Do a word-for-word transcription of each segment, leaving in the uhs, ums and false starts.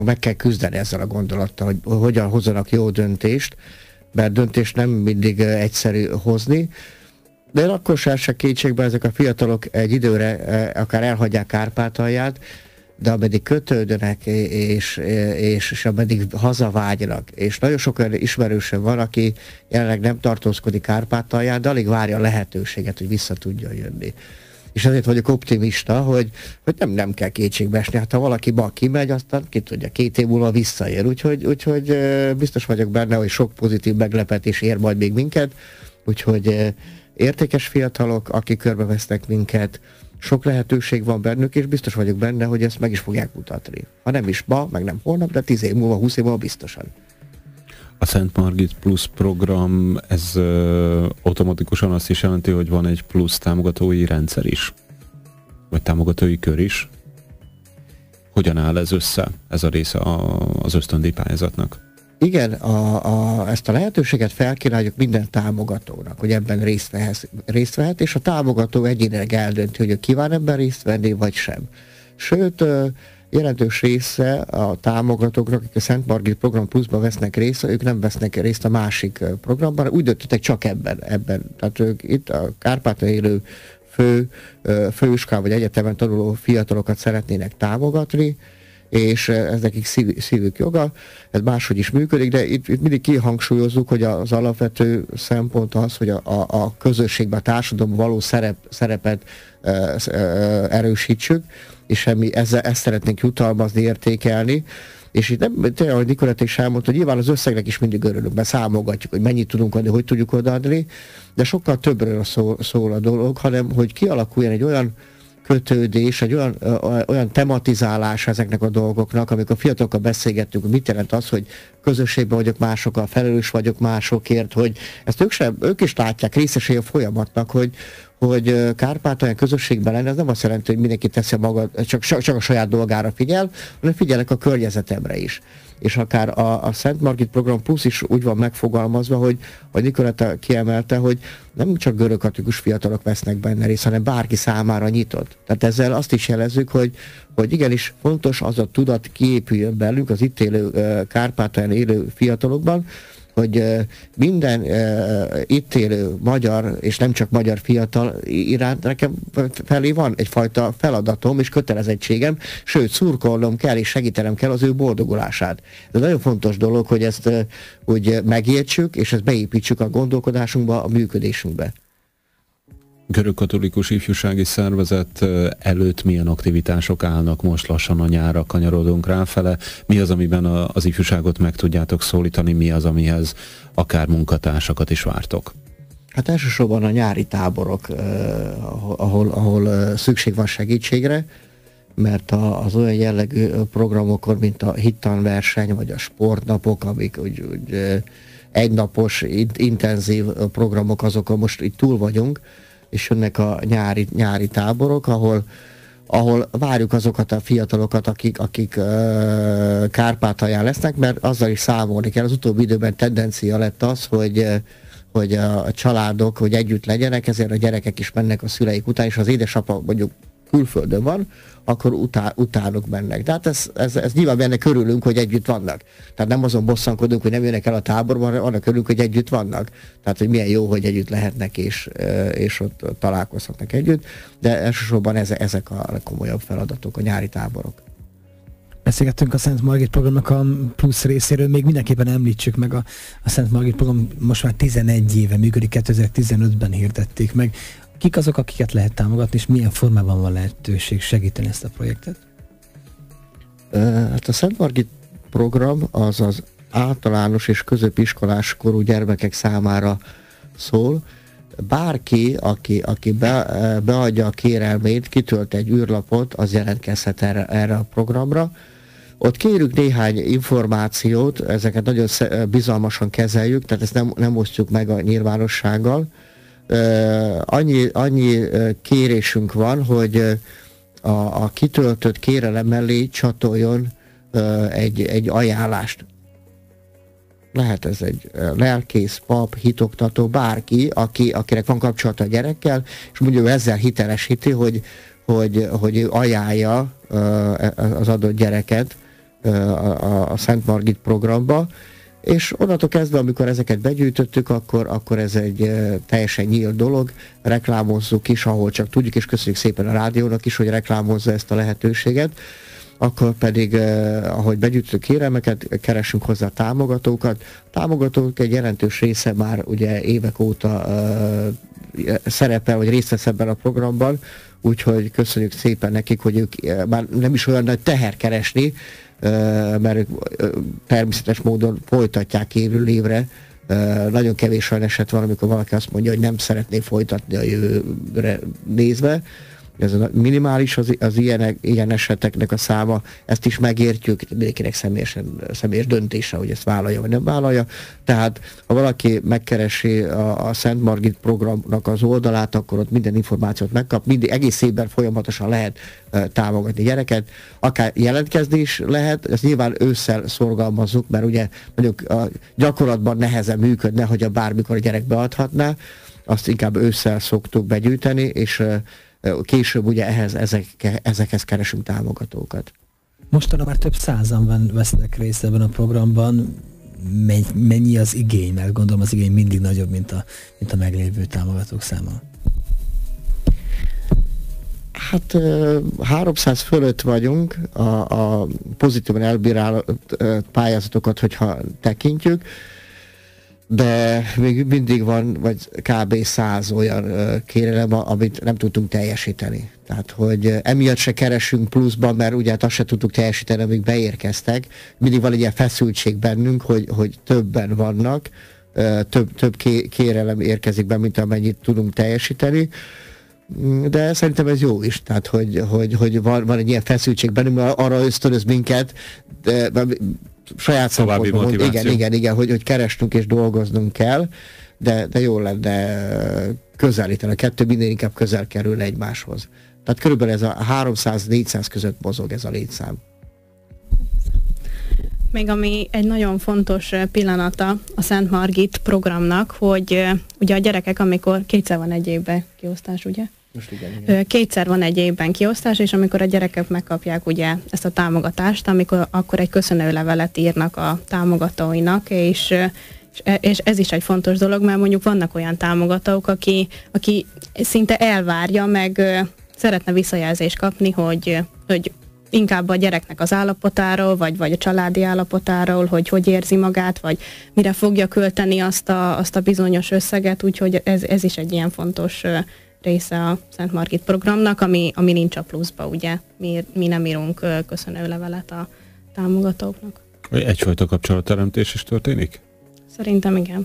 meg kell küzdeni ezzel a gondolattal, hogy hogyan hozzanak jó döntést, mert döntést nem mindig egyszerű hozni, de én akkor sem se kétségbe, ezek a fiatalok egy időre akár elhagyják Kárpátalját, de ameddig kötődönek, és, és, és ameddig hazavágynak, és nagyon sok olyan ismerősöm van, aki jelenleg nem tartózkodik Kárpátalján, de alig várja a lehetőséget, hogy vissza tudjon jönni. És ezért vagyok optimista, hogy, hogy nem, nem kell kétségbe esni. Hát ha valaki ma kimegy, aztán ki tudja, két év múlva visszajön. Úgyhogy, úgyhogy biztos vagyok benne, hogy sok pozitív meglepetés ér majd még minket. Úgyhogy értékes fiatalok, akik körbevesznek minket, sok lehetőség van bennük, és biztos vagyok benne, hogy ezt meg is fogják mutatni. Ha nem is ma, meg nem holnap, de tíz év múlva, húsz év múlva biztosan. A Szent Margit Plus program, ez ö, automatikusan azt is jelenti, hogy van egy plusz támogatói rendszer is? Vagy támogatói kör is? Hogyan áll ez össze, ez a része a, az ösztöndíj pályázatnak? Igen, a, a, ezt a lehetőséget felkínáljuk minden támogatónak, hogy ebben részt, vehez, részt vehet, és a támogató egyénileg eldönti, hogy kíván ebben részt venni, vagy sem. Sőt, jelentős része a támogatóknak, akik a Szent Margit Program Pluszba vesznek részt, ők nem vesznek részt a másik programban, úgy döntöttek csak ebben. ebben. Tehát ők itt a Kárpátalján élő fő, főiskolában vagy egyetemen tanuló fiatalokat szeretnének támogatni, és ez nekik szív, szívük joga, ez máshogy is működik, de itt, itt mindig kihangsúlyozzuk, hogy az alapvető szempont az, hogy a, a, a közösségben, a társadalomban való szerep, szerepet e, e, erősítsük, és semmi, ezzel, ezt szeretnénk jutalmazni, értékelni, és itt nem, tényleg, ahogy Nikolett is elmondta, hogy nyilván az összegnek is mindig örülünk, mert számolgatjuk, hogy mennyit tudunk adni, hogy tudjuk odaadni, de sokkal többről szól, szól a dolog, hanem hogy kialakuljon egy olyan kötődés, egy olyan, olyan tematizálás ezeknek a dolgoknak, amikor fiatalokkal beszélgettünk, mit jelent az, hogy közösségben vagyok másokkal, felelős vagyok másokért, hogy ezt ők, sem, ők is látják, részesei a folyamatnak, hogy, hogy Kárpátalján közösségben lenni, ez nem azt jelenti, hogy mindenki teszi maga, csak, csak a saját dolgára figyel, hanem figyelnek a környezetemre is. És akár a, a Szent Margit Program Plusz is úgy van megfogalmazva, hogy, hogy Nikoletta kiemelte, hogy nem csak görögkatolikus fiatalok vesznek benne részt, hanem bárki számára nyitott. Tehát ezzel azt is jelezzük, hogy, hogy igenis fontos az a tudat kiépüljön belünk az itt élő Kárpátalján élő fiatalokban, hogy minden uh, itt élő magyar, és nem csak magyar fiatal iránt nekem felé van egyfajta feladatom és kötelezettségem, sőt, szurkolnom kell és segítenem kell az ő boldogulását. Ez nagyon fontos dolog, hogy ezt uh, úgy megértsük, és ezt beépítsük a gondolkodásunkba, a működésünkbe. Görögkatolikus ifjúsági szervezet előtt milyen aktivitások állnak most, lassan a nyárra kanyarodunk ráfele? Mi az, amiben a, az ifjúságot meg tudjátok szólítani, mi az, amihez akár munkatársakat is vártok? Hát elsősorban a nyári táborok, eh, ahol, ahol eh, szükség van segítségre, mert a, az olyan jellegű programokon, mint a hittanverseny, vagy a sportnapok, amik úgy, úgy eh, egynapos, intenzív programok, azokon most itt túl vagyunk, és jönnek a nyári, nyári táborok, ahol, ahol várjuk azokat a fiatalokat, akik, akik uh, Kárpátalján lesznek, mert azzal is számolni kell. Az utóbbi időben tendencia lett az, hogy, uh, hogy a, a családok hogy együtt legyenek, ezért a gyerekek is mennek a szüleik után, és az édesapa mondjuk külföldön van, akkor utá, utánuk mennek. Tehát ez, ez, ez nyilván benne körülünk, hogy együtt vannak. Tehát nem azon bosszankodunk, hogy nem jönnek el a táborban, hanem annak körülünk, hogy együtt vannak. Tehát, hogy milyen jó, hogy együtt lehetnek, és, és ott találkozhatnak együtt. De elsősorban eze, ezek a legkomolyabb feladatok, a nyári táborok. Beszélgettünk a Szent Margit programnak a plusz részéről, még mindenképpen említsük meg a, a Szent Margit program most már tizenegy éve működik, kétezer-tizenötben hirdették meg. Kik azok, akiket lehet támogatni, és milyen formában van lehetőség segíteni ezt a projektet? Hát a Szent Margit program az az általános és középiskolás korú gyermekek számára szól. Bárki, aki, aki be, beadja a kérelmét, kitölt egy űrlapot, az jelentkezhet erre, erre a programra. Ott kérünk néhány információt, ezeket nagyon bizalmasan kezeljük, tehát ezt nem, nem osztjuk meg a nyilvánossággal. Uh, annyi, annyi uh, kérésünk van, hogy uh, a, a kitöltött kérelem mellé csatoljon uh, egy, egy ajánlást. Lehet ez egy uh, lelkész, pap, hitoktató, bárki, aki, akinek van kapcsolata a gyerekkel, és mondjuk ezzel hitelesíti, hogy, hogy, hogy ő ajánlja uh, az adott gyereket a, a, a Szent Margit programba, és onnantól kezdve, amikor ezeket begyűjtöttük, akkor, akkor ez egy e, teljesen nyílt dolog, reklámozzuk is, ahol csak tudjuk, és köszönjük szépen a rádiónak is, hogy reklámozza ezt a lehetőséget. Akkor pedig, eh, ahogy begyűjtjük kérelmeket, keresünk hozzá támogatókat. A támogatók egy jelentős része már ugye évek óta eh, szerepel, vagy részt vesz ebben a programban, úgyhogy köszönjük szépen nekik, hogy ők eh, már nem is olyan nagy teher keresni, eh, mert ők eh, természetes módon folytatják évről évre. Eh, nagyon kevés olyan eset van, amikor valaki azt mondja, hogy nem szeretné folytatni a jövőre nézve. Ez a minimális az, az ilyen, ilyen eseteknek a száma, ezt is megértjük, mindenkinek személyesen, személyes döntése, hogy ezt vállalja vagy nem vállalja. Tehát, ha valaki megkeresi a, a Szent Margit programnak az oldalát, akkor ott minden információt megkap, mindig egész évben folyamatosan lehet uh, támogatni gyereket, akár jelentkezni is lehet, ezt nyilván ősszel szorgalmazzuk, mert ugye mondjuk a gyakorlatban nehezen működne, hogy a bármikor a gyerek beadhatná, azt inkább ősszel szoktuk begyűjteni, és uh, később ugye ehhez, ezek, ezekhez keresünk támogatókat. Mostanra már több százan van, vesznek részt ebben a programban. Mennyi az igény? Mert gondolom az igény mindig nagyobb, mint a, mint a meglévő támogatók száma. Hát háromszáz fölött vagyunk, a, a pozitívan elbírált pályázatokat, hogyha tekintjük, de még mindig van, vagy kb. száz olyan kérelem, amit nem tudtunk teljesíteni. Tehát, hogy emiatt se keresünk pluszban, mert ugye azt se tudtuk teljesíteni, amíg beérkeztek. Mindig van egy ilyen feszültség bennünk, hogy, hogy többen vannak, több, több kérelem érkezik be, mint amennyit tudunk teljesíteni. De szerintem ez jó is, tehát, hogy, hogy, hogy van, van egy ilyen feszültség bennünk, arra ösztönöz minket, de, saját szempontból, hogy igen, igen, igen, hogy, hogy keresnünk és dolgoznunk kell, de, de jól lenne közelíteni. A kettő minden inkább közel kerül egymáshoz. Tehát körülbelül ez a háromszáz-négyszáz között mozog ez a létszám. Még ami egy nagyon fontos pillanata a Szent Margit programnak, hogy ugye a gyerekek, amikor kétszer van egy évben kiosztás, ugye? Most igen, igen. Kétszer van egy évben kiosztás, és amikor a gyerekek megkapják ugye ezt a támogatást, amikor akkor egy köszönőlevelet írnak a támogatóinak, és, és ez is egy fontos dolog, mert mondjuk vannak olyan támogatók, aki, aki szinte elvárja, meg szeretne visszajelzést kapni, hogy, hogy inkább a gyereknek az állapotáról, vagy, vagy a családi állapotáról, hogy hogy érzi magát, vagy mire fogja költeni azt a, azt a bizonyos összeget, úgyhogy ez, ez is egy ilyen fontos része a Szent Margit programnak, ami, ami nincs a pluszba, ugye. Mi, mi nem írunk köszönőlevelet a támogatóknak. Egyfajta kapcsolatteremtés is történik? Szerintem igen.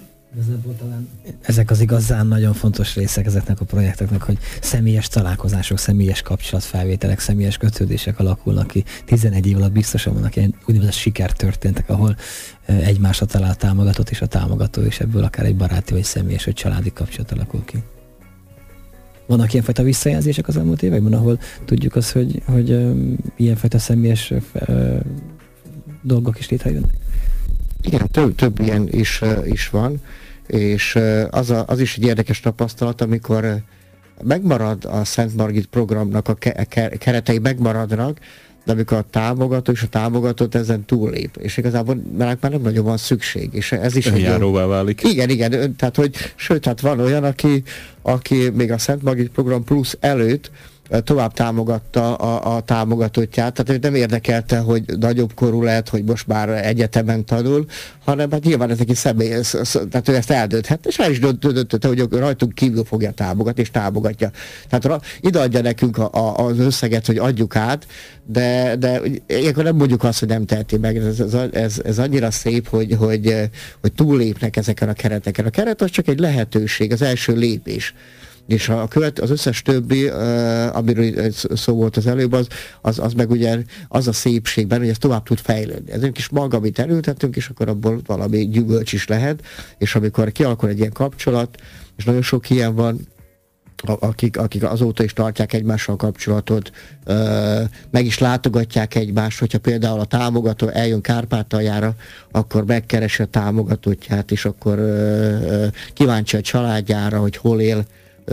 Ezek az igazán nagyon fontos részek ezeknek a projekteknek, hogy személyes találkozások, személyes kapcsolatfelvételek, személyes kötődések alakulnak ki. tizenegy év alatt biztosan vannak ilyen úgynevezett sikertörténetek, ahol egymásra talál támogatott, és a támogató, és ebből akár egy baráti, vagy személyes, vagy családi kapcsolat alakul ki. Vannak ilyenfajta visszajelzések az elmúlt években, ahol tudjuk azt, hogy, hogy um, ilyenfajta személyes uh, dolgok is létrejönnek? Igen, több, több ilyen is, uh, is van, és uh, az, a, az is egy érdekes tapasztalat, amikor uh, megmarad a Szent Margit programnak a ke- ke- keretei megmaradnak, de amikor a támogató és a támogatót ezen túllép, és igazából már nem nagyon van szükség, és ez is önjáróvá válik. Igen, igen, tehát hogy, sőt, hát van olyan, aki, aki még a Szent Margit program plusz előtt tovább támogatta a, a támogatótját, tehát ő nem érdekelte, hogy nagyobb korú lehet, hogy most már egyetemen tanul, hanem hát nyilván ez neki személy, tehát ő ezt eldönthet, és el is döntötte, hogy rajtunk kívül fogja támogatni, és támogatja. Tehát ide adja nekünk a, a, az összeget, hogy adjuk át, de, de ilyenkor nem mondjuk azt, hogy nem teheti meg. Ez, ez, ez, ez annyira szép, hogy, hogy, hogy túllépnek ezeken a kereteken. A keret az csak egy lehetőség, az első lépés. És a követ, az összes többi, uh, amiről szó volt az előbb, az, az, az meg ugye az a szépségben, hogy ez tovább tud fejlődni. Ez egy kis maga, amit elültetünk, és akkor abból valami gyümölcs is lehet, és amikor kialakul egy ilyen kapcsolat, és nagyon sok ilyen van, akik, akik azóta is tartják egymással kapcsolatot, uh, meg is látogatják egymást, hogyha például a támogató eljön Kárpátaljára, akkor megkeresi a támogatótját, és akkor uh, uh, kíváncsi a családjára, hogy hol él,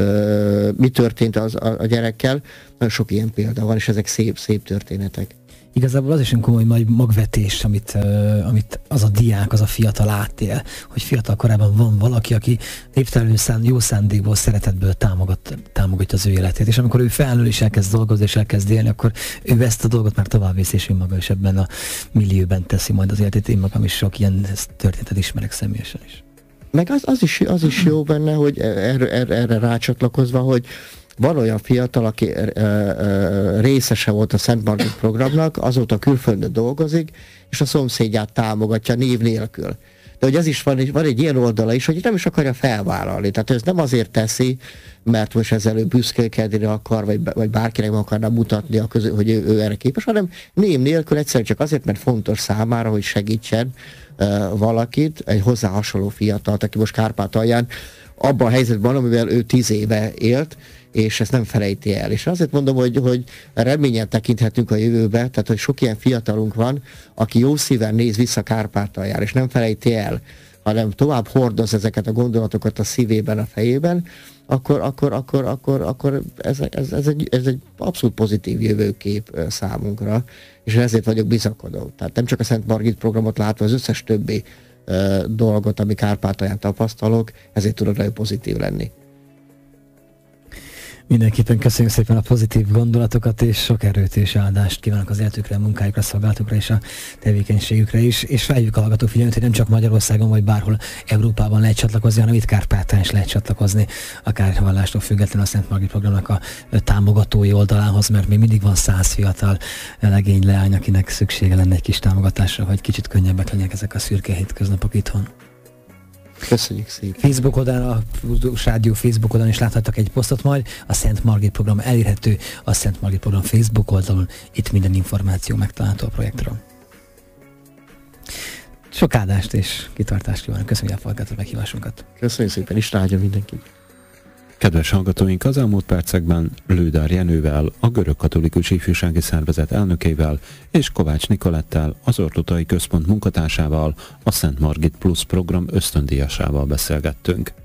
Uh, mi történt az, a, a gyerekkel. Nagyon sok ilyen példa van, és ezek szép, szép történetek. Igazából az is egy komoly nagy magvetés, amit, uh, amit az a diák, az a fiatal átél, hogy fiatal korában van valaki, aki névtelenül szán, jó szándékból, szeretetből támogat, támogatja az ő életét, és amikor ő felnő és elkezd dolgozni és elkezd élni, akkor ő ezt a dolgot már tovább viszi, és ő maga is ebben a millióben teszi majd az életét. Én magam is sok ilyen történetet ismerek személyesen is. Meg az, az, is, az is jó benne, hogy erre, erre, erre rácsatlakozva, hogy van olyan fiatal, aki ö, ö, részese volt a Szent Margit programnak, azóta külföldön dolgozik, és a szomszédját támogatja név nélkül. De hogy ez is van, van egy ilyen oldala is, hogy nem is akarja felvállalni. Tehát ez nem azért teszi, mert most ezzel ő büszkélkedni akar, vagy, vagy bárkinek akarná mutatni, a közö, hogy ő, ő erre képes, hanem név nélkül egyszerűen csak azért, mert fontos számára, hogy segítsen uh, valakit, egy hozzá hasonló fiatalt, aki most Kárpátalján abban a helyzetben, amivel ő tíz éve élt, és ezt nem felejti el. És azért mondom, hogy, hogy reményen tekinthetünk a jövőbe, tehát hogy sok ilyen fiatalunk van, aki jó szíven néz vissza Kárpátaljára, és nem felejti el, hanem tovább hordoz ezeket a gondolatokat a szívében, a fejében, akkor, akkor, akkor, akkor, akkor ez, ez, ez, egy, ez egy abszolút pozitív jövőkép számunkra, és ezért vagyok bizakodó. Tehát nem csak a Szent Margit programot látva, az összes többi uh, dolgot, ami Kárpátalján tapasztalok, ezért tudok nagyon pozitív lenni. Mindenképpen köszönjük szépen a pozitív gondolatokat, és sok erőt és áldást kívánok az életükre, a munkájukra, a szolgálatukra és a tevékenységükre is, és felhívjuk a hallgató figyelmet, hogy nem csak Magyarországon vagy bárhol Európában lehet csatlakozni, hanem itt Kárpátalján is lehet csatlakozni, akár vallástól függetlenül a Szent Margit programnak a támogatói oldalához, mert még mindig van száz fiatal legény, leány, akinek szüksége lenne egy kis támogatásra, hogy kicsit könnyebbek legyenek ezek a szürke hétköznapok itthon. Köszönjük szépen. Facebook oldalon, a rádió Facebook oldalon is láthattak egy posztot majd. A Szent Margit program elérhető a Szent Margit program Facebook oldalon. Itt minden információ megtalálható a projektről. Sok áldást és kitartást kívánok. Köszönjük, hogy elfogadtad a meghívásunkat. Köszönjük szépen, Isten áldja mindenkit. Kedves hallgatóink, az elmúlt percekben Lődár Jenővel, a Görög Katolikus Ifjúsági Szervezet elnökével és Kovács Nikolettel, az Ortotai Központ munkatársával, a Szent Margit Plus program ösztöndíjasával beszélgettünk.